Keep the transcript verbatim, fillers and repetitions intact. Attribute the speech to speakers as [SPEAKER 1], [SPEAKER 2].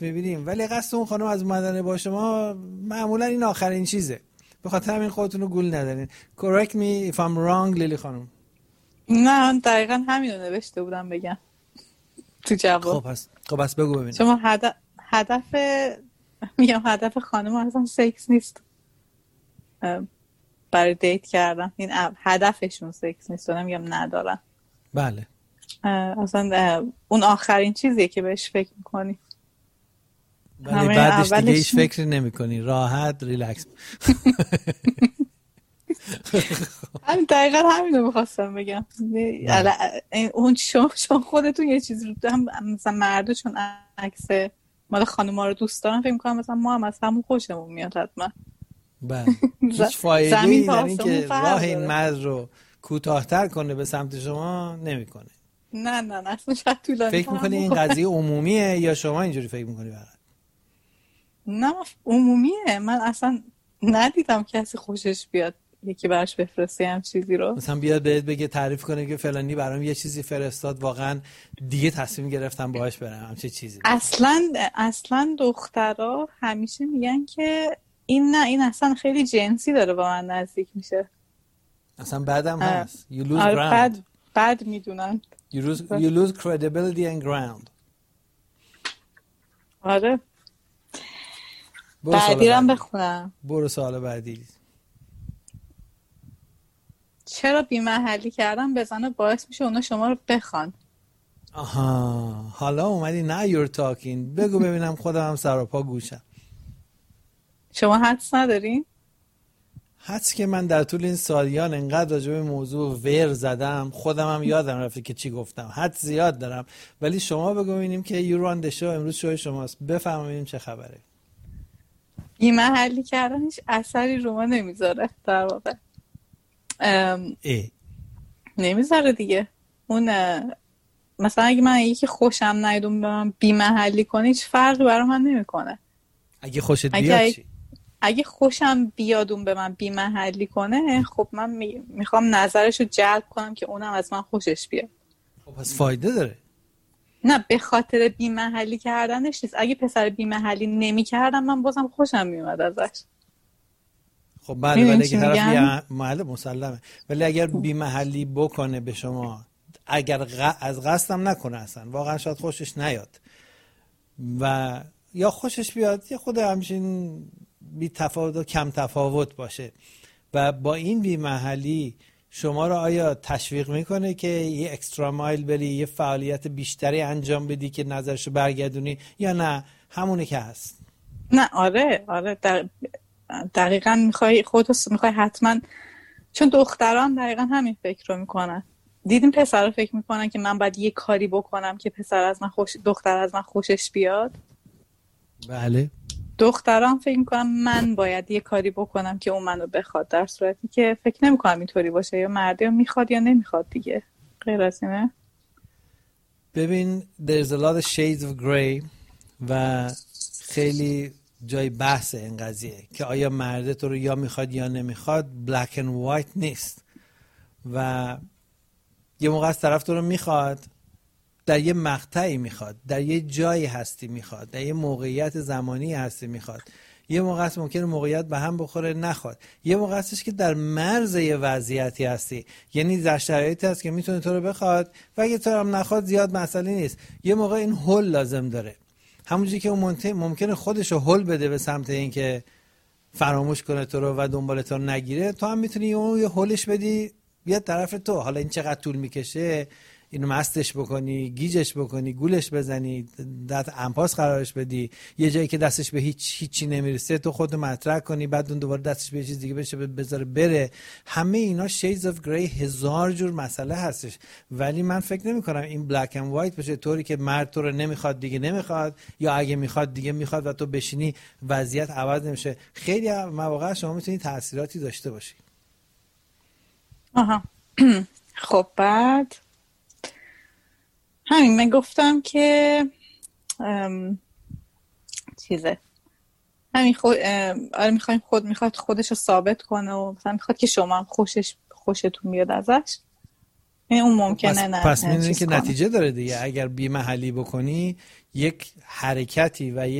[SPEAKER 1] میبینیم، ولی قصد اون خانم از اومدن با شما معمولا این آخرین چیزه. به خاطر همین خودتون رو گول ندارین. correct me if I'm wrong لیلی خانم.
[SPEAKER 2] نه دقیقا همین رو نوشته بودم بگم تو جواب.
[SPEAKER 1] خب پس خب پس بگو ببینم.
[SPEAKER 2] شما هدف هدف میگم هدف خانم اصلا سکس نیست برای دیت کردن، این هدفشون سکس نیست. و نمیگم ندارن.
[SPEAKER 1] بله.
[SPEAKER 2] اصلا اون آخرین چیزیه که بهش فکر میکنی.
[SPEAKER 1] ولی بعدش دیگه هیچ فکری نمی کنی، راحت ریلکس.
[SPEAKER 2] همین دقیقا همین رو میخواستم بگم. اون چون خودتون یه چیز رو هم مثلا مردا چون عکس مال خانوما رو دوست دارن فکر میکنم مثلا ما هم از همون خوشمون میاد حتما.
[SPEAKER 1] بله. هیچ فایده ای در این که راه این مرد رو کوتاه‌تر کنه به سمت شما نمیکنه.
[SPEAKER 2] نه نه نه اصلا شاید طولانی.
[SPEAKER 1] فکر میکنی این قضیه عمومیه یا شما اینجوری فکر میکنی فقط؟
[SPEAKER 2] نه عمومیه. من اصلا ندیدم کسی خوشش بیاد یکی براش بفرسته هم چیزی رو،
[SPEAKER 1] مثلا بیاد بهت بگه تعریف کنه که فلانی برام یه چیزی فرستاد واقعا دیگه تصمیم گرفتم باهاش برم، همچه چیزی.
[SPEAKER 2] اصلا اصلا دخترها همیشه میگن که این نه این اصلا خیلی جنسی داره با من نزدیک میشه.
[SPEAKER 1] اصلا بعدم هست you lose
[SPEAKER 2] آره
[SPEAKER 1] ground.
[SPEAKER 2] بعد بعد میدونن
[SPEAKER 1] you lose you lose credibility and ground.
[SPEAKER 2] آره. بعدی رو بخونم.
[SPEAKER 1] برو سوال بعدی.
[SPEAKER 2] چرا بی‌محلی کردن بزنه باعث میشه اونا شما رو بخوان؟
[SPEAKER 1] آها حالا اومدی نه you're talking. بگو ببینم خودم هم سر و پا گوشم.
[SPEAKER 2] شما حدس ندارین؟
[SPEAKER 1] حدس که من در طول این سالیان انقدر راجع به موضوع ور زدم خودم هم یادم رفته که چی گفتم. حدس زیاد دارم، ولی شما بگو ببینیم که you run the show. امروز شو شماست، بفهمیم چه خبره.
[SPEAKER 2] بی‌محلی کردن هیچ اثری رو ما نمیذاره در واقع. نمیذاره دیگه. اون مثلا اگه من یکی خوشم نیاد اون به من بی‌محلی کنه هیچ فرقی برای من نمیکنه.
[SPEAKER 1] اگه خوشت بیاد
[SPEAKER 2] اگه
[SPEAKER 1] چی؟
[SPEAKER 2] اگه خوشم بیاد اون به من بی‌محلی کنه خب من می... میخوام نظرشو جلب کنم که اونم از من خوشش بیاد.
[SPEAKER 1] خب پس فایده داره. نه
[SPEAKER 2] به خاطر بی‌محلی کردنش نیست. اگه پسر بی‌محلی نمی‌کردم من بازم خوشم میومد ازش.
[SPEAKER 1] خب بله، ولی اگه طرف محل مسلمه، ولی اگر بی‌محلی بکنه به شما، اگر غ... از قصدم نکنه اصلا واقعا شاید خوشش نیاد و یا خوشش بیاد یه خود همچین بی تفاوت و کم تفاوت باشه و با این بی‌محلی شما رو آیا تشویق میکنه که یه اکسترا مایل بری، یه فعالیت بیشتری انجام بدی که نظرشو برگردونی، یا نه همونه که هست؟
[SPEAKER 2] نه آره آره در... دقیقاً میخوای خودت میخوای حتما، چون دختران دقیقاً همین فکر رو میکنن. دیدیم پسرا فکر میکنن که من باید یه کاری بکنم که پسر از من خوش دختر از من خوشش بیاد.
[SPEAKER 1] بله.
[SPEAKER 2] دختران فکر میکنن من باید یه کاری بکنم که اون منو بخواد، در صورتی که فکر نمیکنم اینطوری باشه. یا مرد یا میخواد یا نمیخواد دیگه، غیر از اینه.
[SPEAKER 1] ببین there's a lot of shades of gray و خیلی جای بحث این قضیه که آیا مرد تو رو یا میخواد یا نمیخواد. black and white نیست و یه موقع از طرف تو رو میخواد، در یه مقطعی میخواد، در یه جایی هستی میخواد، در یه موقعیت زمانی هستی میخواد. یه موقع هست ممکنه موقعیت به هم بخوره نخواد. یه موقع هستش که در مرز یه وضعیتی هستی، یعنی در شرایطی هست که میتونه تو رو بخواد و اگه تو هم نخواد زیاد مسئله نیست. یه موقع این هول لازم داره، همونجوری که اون ممکنه خودشو هول بده به سمت این که فراموش کنه تو رو و دنبال تو نگیره، تو هم میتونی اون یه هولش بدی بیاد طرف تو. حالا این چقدر طول میکشه، اینو مستش بکنی، گیجش بکنی، گولش بزنی، دست امپاس قرارش بدی، یه جایی که دستش به هیچ هیچی نمیرسه تو خودت مطرح کنی، بعد اون دوباره دستش به یه چیز دیگه بشه بذاره بره. همه اینا shades of gray، هزار جور مسئله هستش. ولی من فکر نمی کنم این black and white باشه، طوری که مرد تو رو نمیخواد دیگه نمیخواد، یا اگه میخواد دیگه میخواد و تو بشینی وضعیت عوض نمیشه. خیلی مواقع شما میتونی تأثیراتی داشته باشی.
[SPEAKER 2] آها. خب بعد همین من گفتم که ام... چیزه همین خود آره میخوایم خود میخواد خودش رو ثابت کنه و مثلا میخواد که شما هم خوشش خوشتون بیاد ازش. این اون ممکنه
[SPEAKER 1] پس
[SPEAKER 2] نه
[SPEAKER 1] پس
[SPEAKER 2] نه
[SPEAKER 1] می‌دونی
[SPEAKER 2] چیز
[SPEAKER 1] که
[SPEAKER 2] کنه.
[SPEAKER 1] نتیجه داره دیگه. اگر بی محلی بکنی یک حرکتی و